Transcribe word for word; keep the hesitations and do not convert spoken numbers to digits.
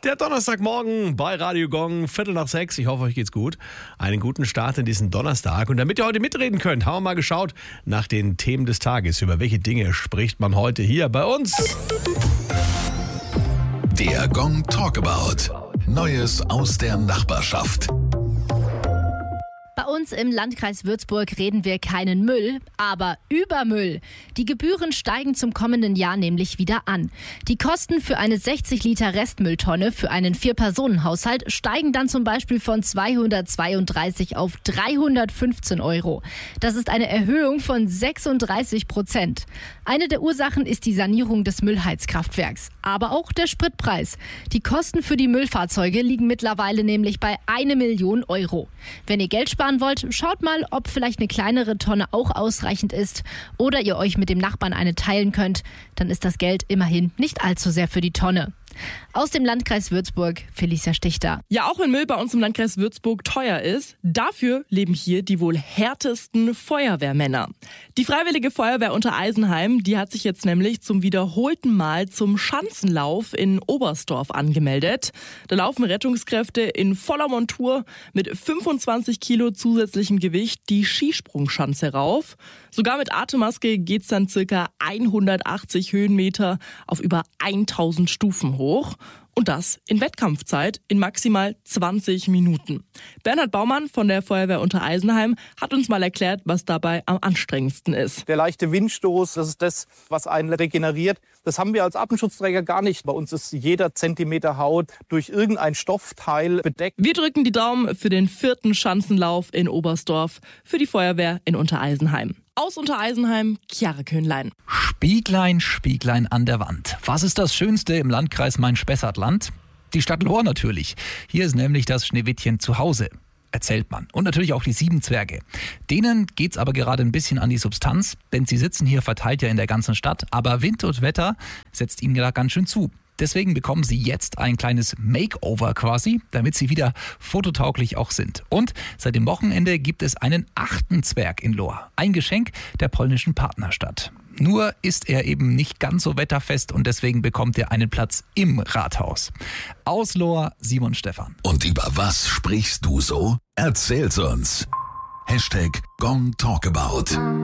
Der Donnerstagmorgen bei Radio Gong, Viertel nach sechs. Ich hoffe, euch geht's gut. Einen guten Start in diesen Donnerstag. Und damit ihr heute mitreden könnt, haben wir mal geschaut nach den Themen des Tages. Über welche Dinge spricht man heute hier bei uns? Der Gong Talkabout. Neues aus der Nachbarschaft. Bei uns im Landkreis Würzburg reden wir keinen Müll, aber über Müll. Die Gebühren steigen zum kommenden Jahr nämlich wieder an. Die Kosten für eine sechzig Liter Restmülltonne für einen Vier-Personen-Haushalt steigen dann zum Beispiel von zweihundertzweiunddreißig auf dreihundertfünfzehn Euro. Das ist eine Erhöhung von sechsunddreißig Prozent. Eine der Ursachen ist die Sanierung des Müllheizkraftwerks, aber auch der Spritpreis. Die Kosten für die Müllfahrzeuge liegen mittlerweile nämlich bei eine Million Euro. Wenn ihr Geld sparen wollt, schaut mal, ob vielleicht eine kleinere Tonne auch ausreichend ist oder ihr euch mit dem Nachbarn eine teilen könnt. Dann ist das Geld immerhin nicht allzu sehr für die Tonne. Aus dem Landkreis Würzburg, Felicia Stichter. Ja, auch wenn Müll bei uns im Landkreis Würzburg teuer ist, dafür leben hier die wohl härtesten Feuerwehrmänner. Die Freiwillige Feuerwehr Untereisenheim, die hat sich jetzt nämlich zum wiederholten Mal zum Schanzenlauf in Oberstdorf angemeldet. Da laufen Rettungskräfte in voller Montur mit fünfundzwanzig Kilo zusätzlichem Gewicht die Skisprungschanze rauf. Sogar mit Atemmaske geht's dann circa hundertachtzig Höhenmeter auf über tausend Stufen hoch. Und das in Wettkampfzeit in maximal zwanzig Minuten. Bernhard Baumann von der Feuerwehr Untereisenheim hat uns mal erklärt, was dabei am anstrengendsten ist. Der leichte Windstoß, das ist das, was einen regeneriert. Das haben wir als Atemschutzträger gar nicht. Bei uns ist jeder Zentimeter Haut durch irgendein Stoffteil bedeckt. Wir drücken die Daumen für den vierten Schanzenlauf in Oberstdorf für die Feuerwehr in Untereisenheim. Aus Untereisenheim, Chiara Köhnlein. Spieglein, Spieglein an der Wand. Was ist das Schönste im Landkreis Main-Spessart-Land? Die Stadt Lohr natürlich. Hier ist nämlich das Schneewittchen zu Hause, erzählt man. Und natürlich auch die sieben Zwerge. Denen geht's aber gerade ein bisschen an die Substanz, denn sie sitzen hier verteilt ja in der ganzen Stadt. Aber Wind und Wetter setzt ihnen da ganz schön zu. Deswegen bekommen sie jetzt ein kleines Makeover quasi, damit sie wieder fototauglich auch sind. Und seit dem Wochenende gibt es einen achten Zwerg in Lohr. Ein Geschenk der polnischen Partnerstadt. Nur ist er eben nicht ganz so wetterfest und deswegen bekommt er einen Platz im Rathaus. Aus Lohr, Simon Stephan. Und über was sprichst du so? Erzähl's uns. Hashtag Gong Talkabout.